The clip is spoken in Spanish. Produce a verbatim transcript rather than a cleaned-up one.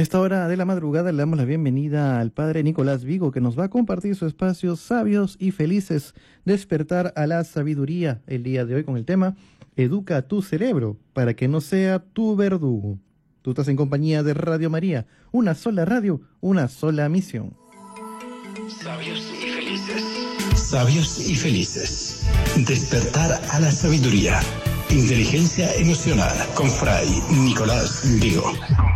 esta hora de la madrugada le damos la bienvenida al padre Nicolás Vigo, que nos va a compartir su espacio Sabios y Felices, despertar a la sabiduría, el día de hoy con el tema Educa tu cerebro para que no sea tu verdugo. Tú estás en compañía de Radio María, una sola radio, una sola misión. Sabios y felices. Sabios y felices. Despertar a la sabiduría. Inteligencia emocional con Fray Nicolás Vigo.